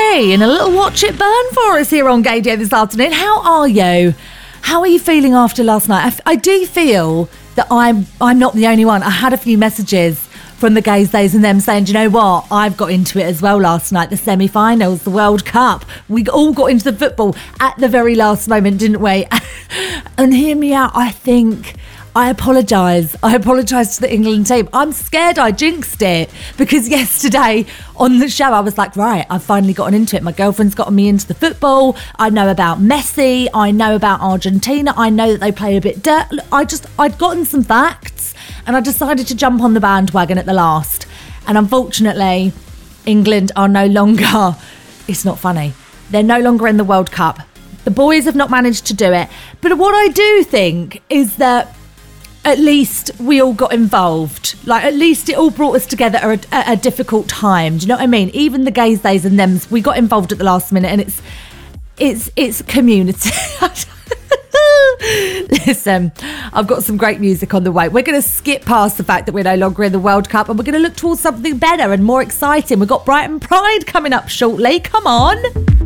G and a little Watch It Burn for us here on Gaydio this afternoon. How are you? How are you feeling after last night? I do feel that I'm not the only one. I had a few messages from the Gays Days and them saying, do you know what? I've got into it as well last night. The semi-finals, the World Cup. We all got into the football at the very last moment, didn't we? And hear me out. I apologise. I apologise to the England team. I'm scared I jinxed it because yesterday on the show I was like, right, I've finally gotten into it. My girlfriend's gotten me into the football. I know about Messi. I know about Argentina. I know that they play a bit dirt. I'd gotten some facts and I decided to jump on the bandwagon at the last. And unfortunately, England are no longer, it's not funny, they're no longer in the World Cup. The boys have not managed to do it. But what I do think is that at least we all got involved. Like, at least it all brought us together at a difficult time. Do you know what I mean? Even the Gays Days and thems, we got involved at the last minute, and it's community. Listen, I've got some great music on the way. We're going to skip past the fact that we're no longer in the World Cup, and we're going to look towards something better and more exciting. We've got Brighton Pride coming up shortly. Come on.